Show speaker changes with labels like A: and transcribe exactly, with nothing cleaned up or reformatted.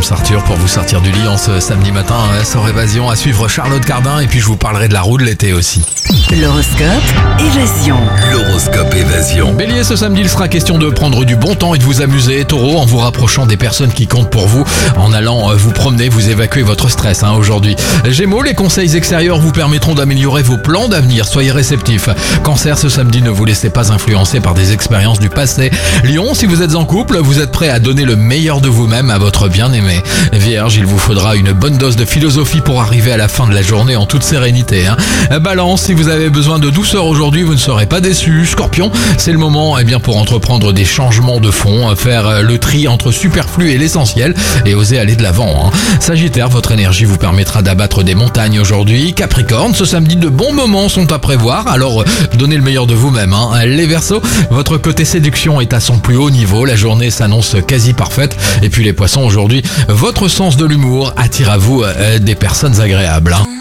A: l'agence Arthur pour vous sortir du lit en ce samedi matin. Sort Évasion à suivre Charlotte Cardin et puis je vous parlerai de la roue de l'été aussi.
B: L'horoscope Évasion.
C: L'horoscope Évasion.
A: Bélier, ce samedi il sera question de prendre du bon temps et de vous amuser. Taureau, en vous rapprochant des personnes qui comptent pour vous, en allant vous promener, vous évacuez votre stress hein, aujourd'hui. Gémeaux, les conseils extérieurs vous permettront d'améliorer vos plans d'avenir, soyez réceptifs. Cancer, ce samedi ne vous laissez pas influencer par des expériences du passé. Lion, si vous êtes en couple, vous êtes prêt à donner le meilleur de vous-même à votre bien-aimé. Vierge, il vous faudra une bonne dose de philosophie pour arriver à la fin de la journée en toute sérénité. Hein. Balance, si vous avez besoin de douceur aujourd'hui, vous ne serez pas déçu. Scorpion, c'est le moment eh bien, pour entreprendre des changements de fond, faire le tri entre superflu et l'essentiel et oser aller de l'avant. Hein. Sagittaire, votre énergie vous permettra d'abattre des montagnes aujourd'hui. Capricorne, ce samedi de bons moments sont à prévoir, alors donnez le meilleur de vous-même. Hein. Les Verseaux, votre côté séduction est à son plus haut niveau, la journée s'annonce quasi parfaite. Et puis les Poissons, aujourd'hui, votre sens de l'humour attire à vous euh, des personnes agréables. Hein.